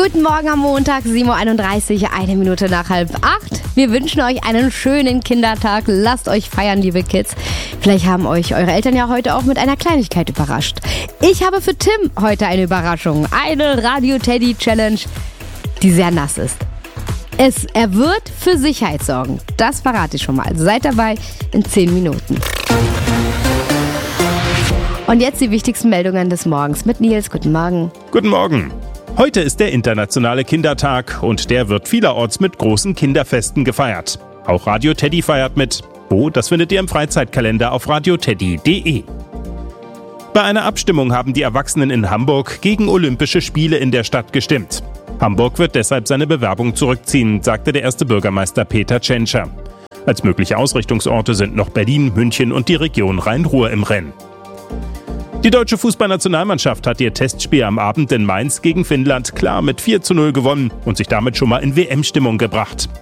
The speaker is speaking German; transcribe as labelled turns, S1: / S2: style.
S1: Guten Morgen am Montag, 7.31 Uhr, 1 Minute nach 7:30. Wir wünschen euch einen schönen Kindertag. Lasst euch feiern, liebe Kids. Vielleicht haben euch eure Eltern ja heute auch mit einer Kleinigkeit überrascht. Ich habe für Tim heute eine Überraschung. Eine Radio-Teddy-Challenge, die sehr nass ist. Er wird für Sicherheit sorgen. Das verrate ich schon mal. Seid dabei in 10 Minuten. Und jetzt die wichtigsten Meldungen des Morgens mit Nils. Guten Morgen.
S2: Guten Morgen. Heute ist der internationale Kindertag und der wird vielerorts mit großen Kinderfesten gefeiert. Auch Radio Teddy feiert mit. Wo? Das findet ihr im Freizeitkalender auf radioteddy.de. Bei einer Abstimmung haben die Erwachsenen in Hamburg gegen Olympische Spiele in der Stadt gestimmt. Hamburg wird deshalb seine Bewerbung zurückziehen, sagte der erste Bürgermeister Peter Tschentscher. Als mögliche Ausrichtungsorte sind noch Berlin, München und die Region Rhein-Ruhr im Rennen. Die deutsche Fußballnationalmannschaft hat ihr Testspiel am Abend in Mainz gegen Finnland klar mit 4:0 gewonnen und sich damit schon mal in WM-Stimmung gebracht.